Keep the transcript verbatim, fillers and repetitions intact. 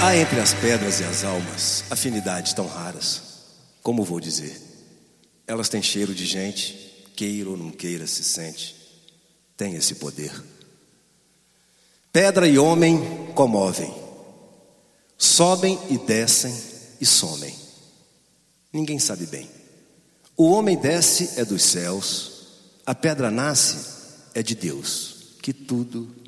Há entre as pedras e as almas afinidades tão raras. Como vou dizer? Elas têm cheiro de gente, queira ou não queira se sente. Tem esse poder. Pedra e homem comovem, sobem e descem e somem. Ninguém sabe bem. O homem desce é dos céus, a pedra nasce é de Deus, que tudo